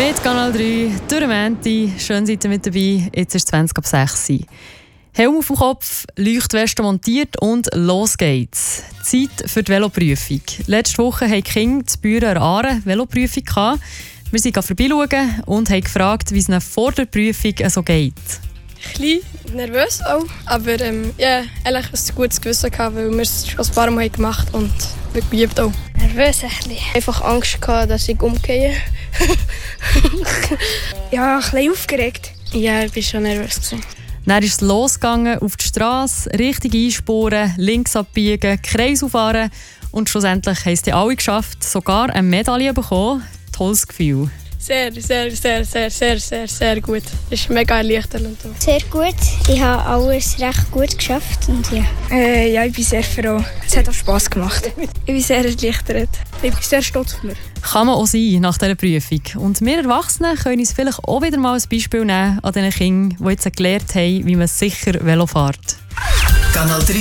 Mit Kanal 3, durch Menti. Schön seid ihr mit dabei. Jetzt ist 20 ab 6 Uhr. Helm auf dem Kopf, Leuchtweste montiert und los geht's. Zeit für die Veloprüfung. Letzte Woche hatten die Kinder zu Büren Aare Veloprüfung gehabt. Wir sind vorbeischauen und haben gefragt, wie es ihnen vor der Prüfung so geht. Ein bisschen nervös auch, aber ja, eigentlich ein gutes Gewissen gehabt, weil wir es schon ein paar Mal gemacht haben und wir geübt auch. Nervös ein bisschen. Einfach Angst gehabt, dass ich umgehe. Ja, ein bisschen aufgeregt. Ja, ich war schon nervös. Dann ist es losgegangen auf die Straße, richtig einspuren, links abbiegen, Kreis auffahren und schlussendlich haben es die alle geschafft, sogar eine Medaille bekommen. Tolles Gefühl. Sehr gut. Das ist mega erleichternd. Sehr gut. Ich habe alles recht gut geschafft. Und ja. Ja, ich bin sehr froh. Es hat auch Spass gemacht. Ich bin sehr erleichtert. Ich bin sehr stolz auf mich. Kann man auch sein nach dieser Prüfung. Und wir Erwachsenen können uns vielleicht auch wieder mal ein Beispiel nehmen an diesen Kindern, die jetzt gelernt haben, wie man sicher Velo fährt. Kanal 3